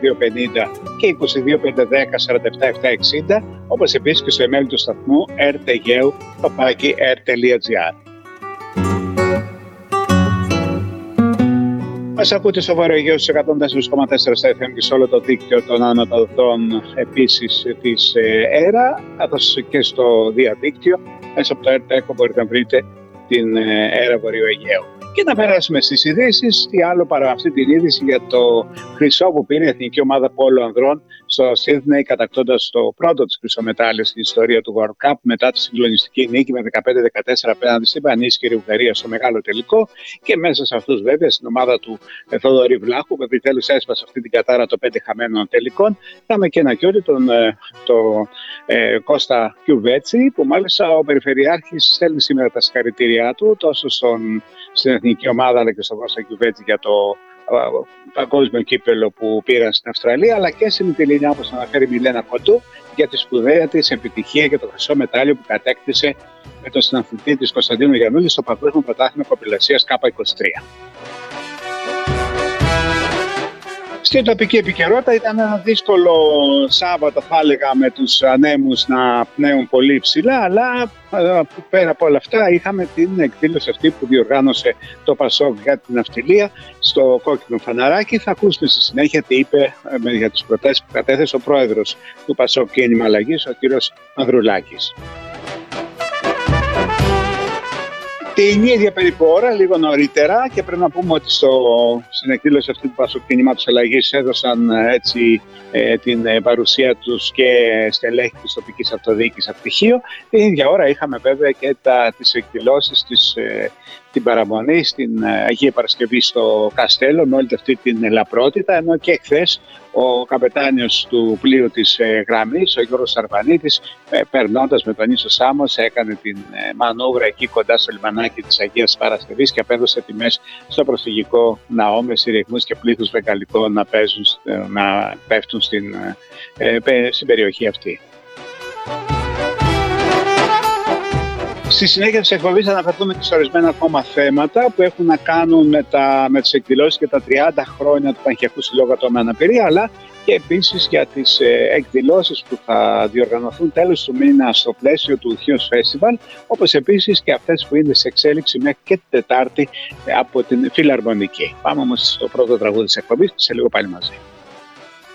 2250 και 22 510 47 760, όπως επίσης και στο email του σταθμού rtegeu@r.gr. Μας ακούτε στο Βόρειο Αιγαίο στους 104,4 στα FM και σε όλο το δίκτυο των ανατολών επίσης της ΕΡΑ, καθώς και στο διαδίκτυο. Μέσα από το ΕΡΤ μπορείτε να βρείτε την ΕΡΑ Βορείου Αιγαίου. Και να περάσουμε στις ειδήσεις. Τι άλλο παρά αυτή την είδηση για το χρυσό που πήρε η Εθνική Ομάδα Πόλο Ανδρών στο Σίδνεϊ, κατακτώντας το πρώτο της χρυσό μετάλλιο στην ιστορία του World Cup μετά τη συγκλονιστική νίκη με 15-14 απέναντι στην πανίσχυρη Ουγγαρία στο μεγάλο τελικό. Και μέσα σε αυτούς, βέβαια, στην ομάδα του Θοδωρή Βλάχου, που επιτέλους έσπασε αυτή την κατάρα των 5 χαμένων τελικών, είχαμε και ένα κιόλι τον Κώστα Κιουβέτσι, που μάλιστα ο Περιφερειάρχης στέλνει σήμερα τα συγχαρητήριά του τόσο στην εθνική ομάδα αλλά και στον Κώστα Κιουβέτσι για το παγκόσμιο κύπελο που πήραν στην Αυστραλία, αλλά και στην Μυτιληνιά, όπως αναφέρει η Μιλένα Κοντού, για τη σπουδαία της επιτυχία και το χρυσό μετάλλιο που κατέκτησε με τον συναθλητή της Κωνσταντίνου Γιαννούλη στο Παγκόσμιο Πρωτάθλημα Κοπηλασίας K23. Στην τοπική επικαιρότητα ήταν ένα δύσκολο Σάββατο, θα έλεγα, με τους ανέμους να πνέουν πολύ ψηλά, αλλά πέρα από όλα αυτά είχαμε την εκδήλωση αυτή που διοργάνωσε το ΠΑΣΟΚ για την ναυτιλία στο κόκκινο φαναράκι. Θα ακούσουμε στη συνέχεια τι είπε για τις προτάσεις που κατέθεσε ο πρόεδρος του ΠΑΣΟΚ Κίνημα Αλλαγής, ο κ. Ανδρουλάκης. Την ίδια περίπου ώρα, λίγο νωρίτερα, και πρέπει να πούμε ότι στην εκδήλωση αυτή του ΠΑΣΟΚ Κινήματος Αλλαγής έδωσαν την παρουσία τους και στελέχη της τοπικής αυτοδιοίκησης Απτυχίου. Την ίδια ώρα είχαμε βέβαια και τις εκδηλώσεις την παραμονή στην Αγία Παρασκευή στο Καστέλο με όλη αυτή την λαπρότητα, ενώ και χθες ο καπετάνιος του πλοίου της γραμμής, ο Γιώργος Σαρβανίτης, περνώντας με τον ίσο Σάμος, έκανε την μανούβρα εκεί κοντά στο λιμανάκι της Αγίας Παρασκευής και απέδωσε τιμές στο προσφυγικό ναό με συρριγμούς και πλήθους βεγγαλικών να πέφτουν στην περιοχή αυτή. Στη συνέχεια της εκπομπής θα αναφερθούμε και σε ορισμένα ακόμα θέματα που έχουν να κάνουν με τις εκδηλώσεις και τα 30 χρόνια του Πανχιακού Συλλόγου Ατόμων με Αναπηρία, αλλά και επίσης για τις εκδηλώσεις που θα διοργανωθούν τέλος του μήνα στο πλαίσιο του Hills Festival, όπως επίσης και αυτές που είναι σε εξέλιξη μέχρι και την Τετάρτη από την Φιλαρμονική. Πάμε όμως στο πρώτο τραγούδι της εκπομπής και σε λίγο πάλι μαζί.